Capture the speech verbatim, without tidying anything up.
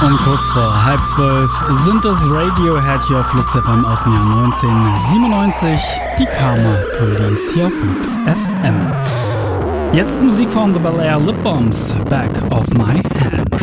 Um kurz vor halb zwölf sind das Radiohead hier auf Flux F M aus dem Jahr neunzehnhundertsiebenundneunzig, die Karma Police hier auf Flux F M. Jetzt Musik von The Bel Air Lip Bombs, Back of My Hand.